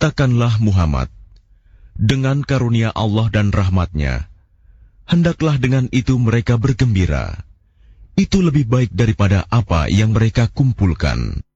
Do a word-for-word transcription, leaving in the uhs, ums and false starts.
Katakanlah Muhammad, dengan karunia Allah dan rahmat-Nya, hendaklah dengan itu mereka bergembira. Itu lebih baik daripada apa yang mereka kumpulkan.